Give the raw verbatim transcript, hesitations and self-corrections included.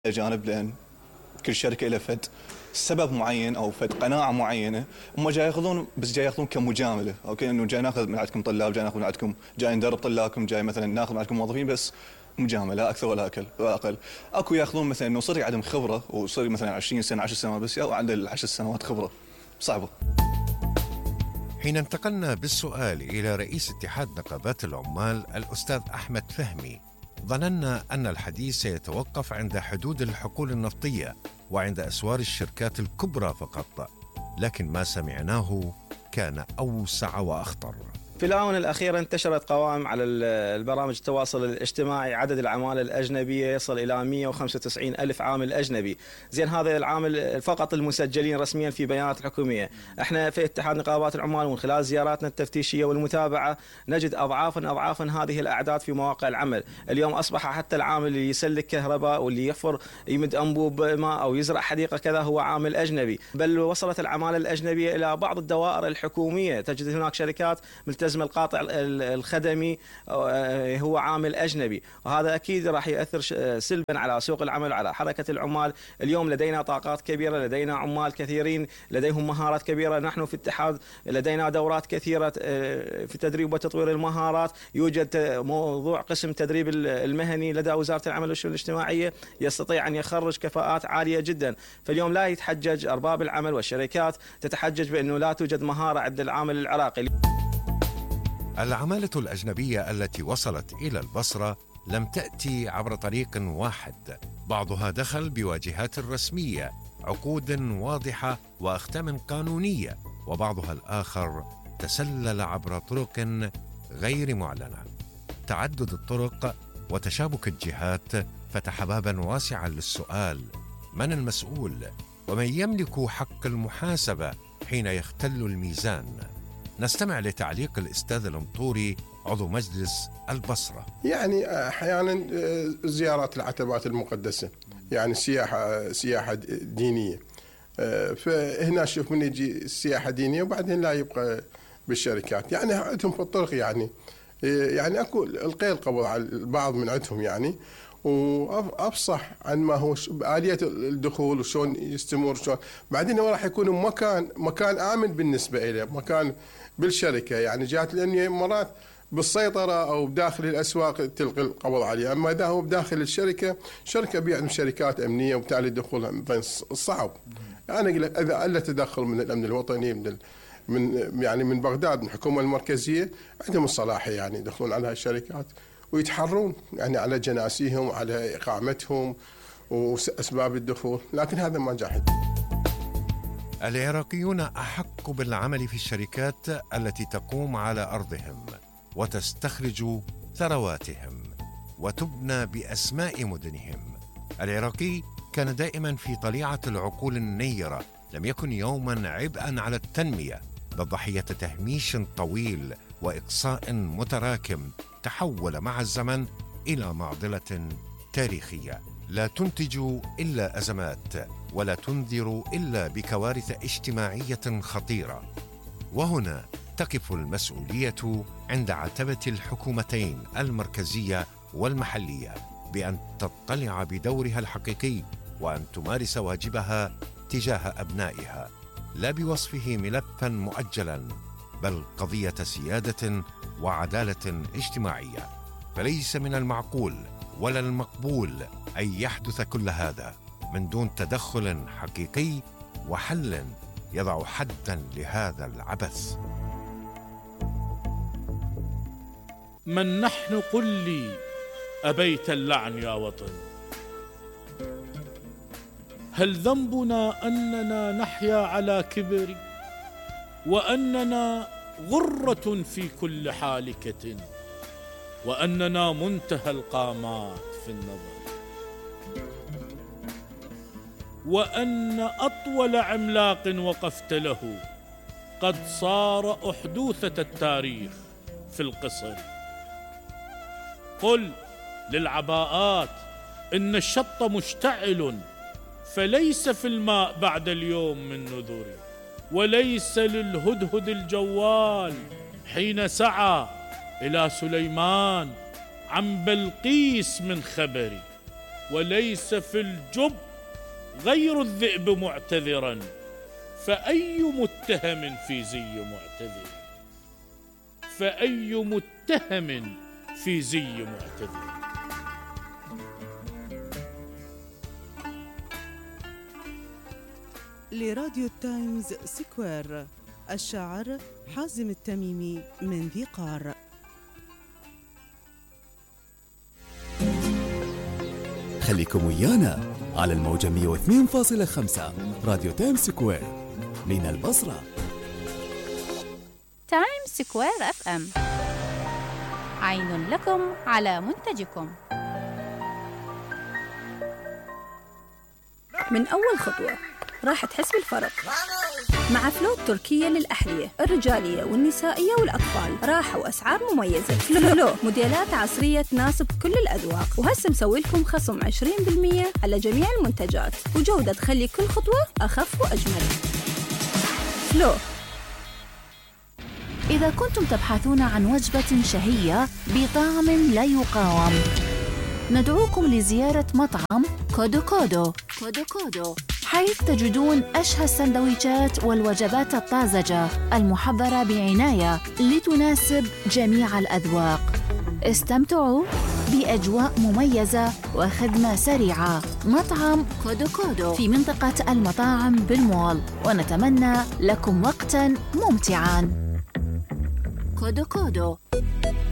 اجانب، لان كل شركه لها فد سبب معين او فد قناعه معينه، هم جاي ياخذون بس جاي ياخذون كمجامله، اوكي انه جاي ناخذ من عندكم طلاب، جاي ناخذ من عندكم، جاي ندرب طلابكم، جاي مثلا ناخذ من عندكم موظفين، بس مجامله لا اكثر ولا اقل ولا اقل. اكو ياخذون مثلا انه صار عدم خبره وصار مثلا عشرين سنه عشر سنوات، بس يا عنده العشر سنوات خبره صعبه. حين انتقلنا بالسؤال إلى رئيس اتحاد نقابات العمال الأستاذ أحمد فهمي، ظننا أن الحديث سيتوقف عند حدود الحقول النفطية وعند أسوار الشركات الكبرى فقط، لكن ما سمعناه كان أوسع وأخطر. في الآونة الأخيرة انتشرت قوائم على البرامج التواصل الاجتماعي، عدد العمالة الأجنبية يصل إلى مئة وخمسة وتسعين ألف عامل أجنبي. زين، هذا العامل فقط المسجلين رسميا في بيانات الحكومية. احنا في اتحاد نقابات العمال ومن خلال زياراتنا التفتيشية والمتابعة نجد أضعافا أضعافا هذه الأعداد في مواقع العمل. اليوم أصبح حتى العامل اللي يسلك كهرباء واللي يحفر يمد أنبوب ماء أو يزرع حديقة كذا هو عامل أجنبي، بل وصلت العمالة الأجنبية إلى بعض الدوائر الحكومية. تجد هناك شركات ملتزمة القاطع الخدمي هو عامل أجنبي، وهذا أكيد راح يؤثر سلبا على سوق العمل وعلى حركة العمال. اليوم لدينا طاقات كبيرة، لدينا عمال كثيرين لديهم مهارات كبيرة. نحن في الاتحاد لدينا دورات كثيرة في تدريب وتطوير المهارات. يوجد موضوع قسم تدريب المهني لدى وزارة العمل والشؤون الاجتماعية يستطيع أن يخرج كفاءات عالية جدا. فاليوم لا يتحجج أرباب العمل والشركات تتحجج بأنه لا توجد مهارة عند العامل العراقي. العمالة الأجنبية التي وصلت إلى البصرة لم تأتي عبر طريق واحد، بعضها دخل بواجهات رسمية، عقود واضحة وأختام قانونية، وبعضها الآخر تسلل عبر طرق غير معلنة. تعدد الطرق وتشابك الجهات فتح بابا واسعا للسؤال: من المسؤول؟ ومن يملك حق المحاسبة حين يختل الميزان؟ نستمع لتعليق الأستاذ المطوري عضو مجلس البصرة. يعني أحيانا زيارات العتبات المقدسة، يعني سياحة سياحة دينية، فهنا شوف من يجي سياحة دينية وبعدين لا يبقى بالشركات. يعني عندهم في الطرق يعني يعني أكو القيل قبل على البعض من عندهم يعني، وأفصح عن ما هو آلية الدخول وشون يستمر شون. بعدين هو راح يكون مكان مكان آمن بالنسبة إليه، مكان بالشركة يعني جات، لأن مرات بالسيطرة أو بداخل الأسواق تلقي القبض عليه. أما إذا هو بداخل الشركة، شركة بيع شركات أمنية وبالتالي الدخول صعب. أنا أقول لك إذا ألا تدخل من الأمن الوطني من من يعني من بغداد من الحكومة المركزية، عندهم الصلاحية يعني يدخلون على الشركات ويتحرون يعني على جناسيهم وعلى إقامتهم وأسباب الدخول، لكن هذا ما جاحد. العراقيون أحق بالعمل في الشركات التي تقوم على أرضهم وتستخرج ثرواتهم وتبنى بأسماء مدنهم. العراقي كان دائما في طليعة العقول النيرة، لم يكن يوما عبئا على التنمية، بل ضحية تهميش طويل وإقصاء متراكم تحول مع الزمن إلى معضلة تاريخية لا تنتج إلا أزمات ولا تنذر إلا بكوارث اجتماعية خطيرة. وهنا تقف المسؤولية عند عتبة الحكومتين المركزية والمحلية بأن تطلع بدورها الحقيقي وأن تمارس واجبها تجاه أبنائها، لا بوصفه ملفا مؤجلا، بل قضية سيادة وعدالة اجتماعية. فليس من المعقول ولا المقبول أن يحدث كل هذا من دون تدخل حقيقي وحل يضع حدا لهذا العبث. من نحن قل لي أبيت اللعن يا وطن؟ هل ذنبنا أننا نحيا على كبر وأننا غرة في كل حالكة وأننا منتهى القامات في النظر وأن أطول عملاق وقفت له قد صار أحدوثة التاريخ في القصر؟ قل للعباءات إن الشط مشتعل فليس في الماء بعد اليوم من نذر، وليس للهدهد الجوال حين سعى إلى سليمان عن بلقيس من خبر، وليس في الجب غير الذئب معتذرا، فأي متهم في زي معتذر، فأي متهم في زي معتذر. لراديو تايمز سكوير، الشاعر حازم التميمي من ذي قار. خليكم ويانا على الموجة مئة واثنين فاصلة خمسة راديو تايم سكوير من البصرة. تايم سكوير اف ام، عين لكم على منتجكم. من أول خطوة راح تحس بالفرق مع فلو التركية للأحذية الرجالية والنسائية والأطفال، راحة وأسعار مميزة. فلو موديلات عصرية تناسب كل الأذواق، وهسه مسوي لكم خصم عشرين بالمئة على جميع المنتجات، وجودة تخلي كل خطوة أخف وأجمل. فلو. إذا كنتم تبحثون عن وجبة شهية بطعم لا يقاوم، ندعوكم لزيارة مطعم كودو كودو كودو كودو، حيث تجدون أشهى السندويشات والوجبات الطازجة المحضرة بعناية لتناسب جميع الأذواق. استمتعوا بأجواء مميزة وخدمة سريعة. مطعم كودو كودو في منطقة المطاعم بالمول، ونتمنى لكم وقتاً ممتعاً. كودو كودو.